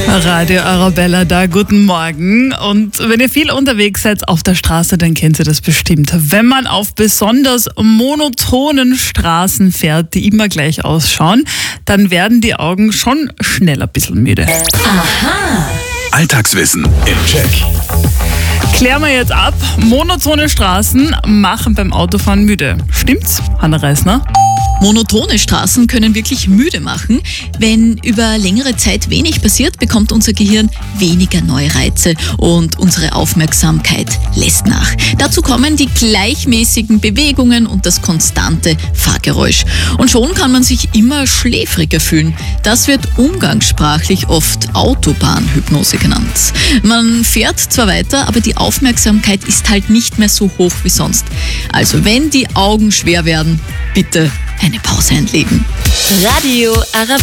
Radio Arabella da, guten Morgen. Und wenn ihr viel unterwegs seid auf der Straße, dann kennt ihr das bestimmt. Wenn man auf besonders monotonen Straßen fährt, die immer gleich ausschauen, dann werden die Augen schon schnell ein bisschen müde. Aha! Alltagswissen im Check. Klären wir jetzt ab. Monotone Straßen machen beim Autofahren müde. Stimmt's, Hanna Reisner? Monotone Straßen können wirklich müde machen. Wenn über längere Zeit wenig passiert, bekommt unser Gehirn weniger neue Reize und unsere Aufmerksamkeit lässt nach. Dazu kommen die gleichmäßigen Bewegungen und das konstante Fahrgeräusch. Und schon kann man sich immer schläfriger fühlen. Das wird umgangssprachlich oft Autobahnhypnose genannt. Man fährt zwar weiter, aber die Aufmerksamkeit ist halt nicht mehr so hoch wie sonst. Also wenn die Augen schwer werden, bitte eine Pause einlegen. Radio Arabella.